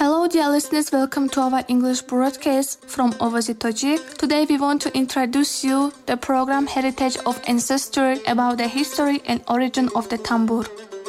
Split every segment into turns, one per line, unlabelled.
Hello dear listeners, welcome to our English broadcast from Ovazi Tajik. Today we want to introduce you the program Heritage of Ancestors about the history and origin of the tambur.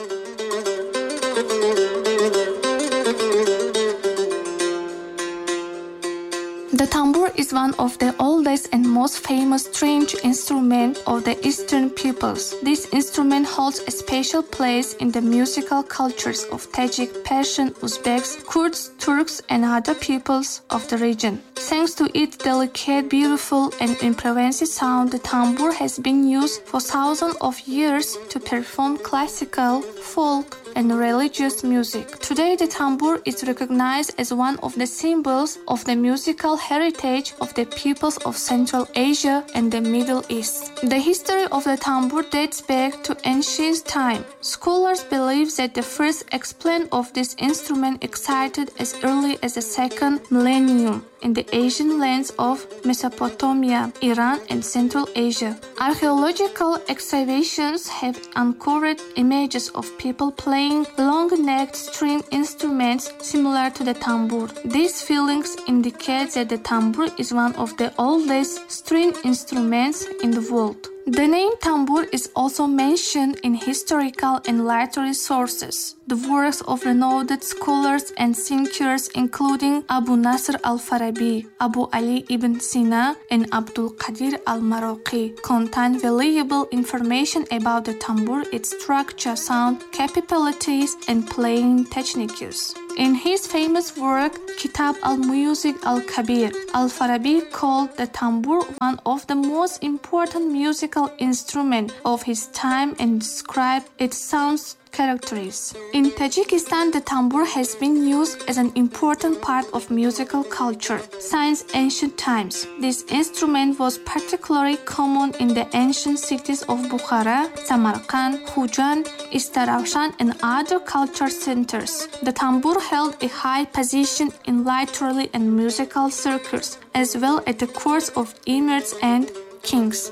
The tambur is one of the oldest and most famous stringed instruments of the Eastern peoples. This instrument holds a special place in the musical cultures of Tajik, Persian, Uzbeks, Kurds, Turks, and other peoples of the region. Thanks to its delicate, beautiful, and impressive sound, the tambur has been used for thousands of years to perform classical, folk, and religious music. Today, the tambur is recognized as one of the symbols of the musical heritage of the peoples of Central Asia and the Middle East. The history of the tambur dates back to ancient time. Scholars believe that the first explained of this instrument existed as early as the second millennium in the Asian lands of Mesopotamia, Iran, and Central Asia. Archaeological excavations have uncovered images of people playing long-necked string instruments similar to the tambur. These findings indicate that the tambur is one of the oldest string instruments in the world. The name tambur is also mentioned in historical and literary sources. The works of renowned scholars and thinkers including Abu Nasr al-Farabi, Abu Ali ibn Sina, and Abdul Qadir al-Maraqi contain valuable information about the tambur, its structure, sound, capabilities, and playing techniques. In his famous work, Kitab al-Musiq al-Kabir, al-Farabi called the tambur one of the most important musical instruments of his time and described its sound characteristics. In Tajikistan, the tambur has been used as an important part of musical culture since ancient times. This instrument was particularly common in the ancient cities of Bukhara, Samarkand, Khujan, Istarafshan, and other culture centers. The tambur held a high position in literary and musical circles, as well as the courts of emirs and kings.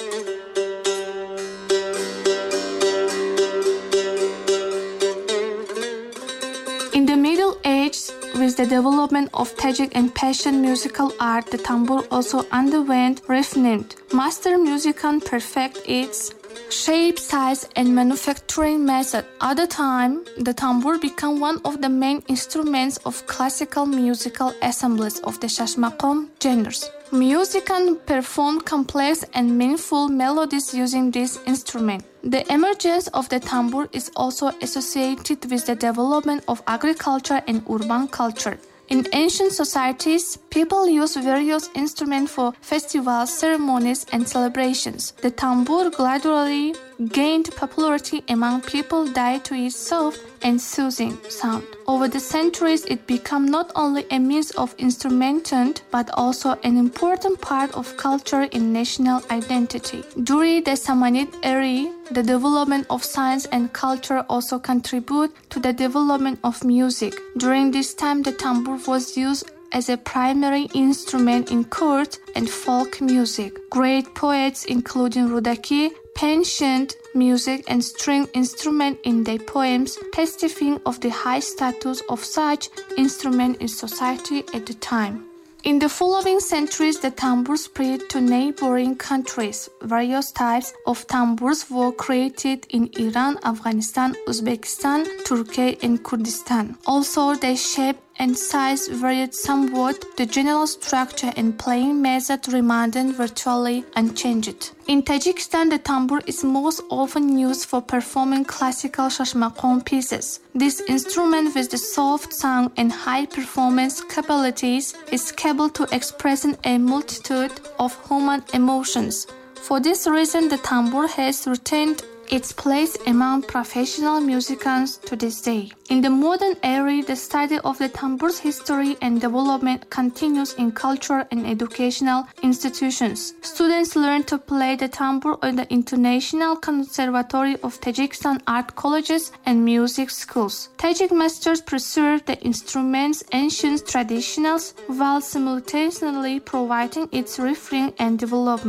In the Middle Ages, with the development of Tajik and Persian musical art, the tambur also underwent refinement. Master musicians perfect its shape, size, and manufacturing method. At the time, the tambur became one of the main instruments of classical musical assemblies of the Shashmaqom genres. Musicians performed complex and meaningful melodies using this instrument. The emergence of the tambur is also associated with the development of agriculture and urban culture. In ancient societies, people used various instruments for festivals, ceremonies, and celebrations. The tambur gradually gained popularity among people due to its soft and soothing sound. Over the centuries, it became not only a means of instrumentation, but also an important part of culture and national identity. During the Samanid era, the development of science and culture also contributed to the development of music. During this time, the tambur was used as a primary instrument in court and folk music. Great poets, including Rudaki, pensioned music and string instrument in their poems, testifying of the high status of such instrument in society at the time. In the following centuries, the tambur spread to neighboring countries. Various types of tamburs were created in Iran, Afghanistan, Uzbekistan, Turkey, and Kurdistan. Also, their shape and size varied somewhat. The general structure and playing method remained virtually unchanged. In Tajikistan, the tambur is most often used for performing classical Shashmaqom pieces. This instrument, with the soft sound and high performance capabilities, is capable to express a multitude of human emotions. For this reason, the tambur has retained its place among professional musicians to this day. In the modern era, the study of the tambur's history and development continues in cultural and educational institutions. Students learn to play the tambur at the International Conservatory of Tajikistan art colleges and music schools. Tajik masters preserve the instrument's ancient traditions while simultaneously providing its refinement and development.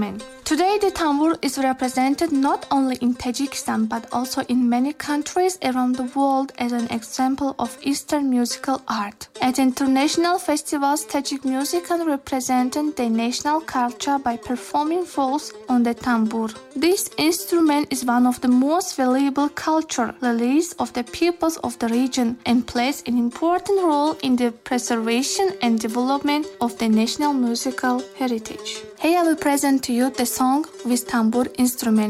Today, the tambur is represented not only in Tajikistan but also in many countries around the world as an example of Eastern musical art. At international festivals, Tajik musicians represented their national culture by performing roles on the tambur. This instrument is one of the most valuable cultural relics of the peoples of the region and plays an important role in the preservation and development of the national musical heritage. Here I will present to you the song with tambur instrument.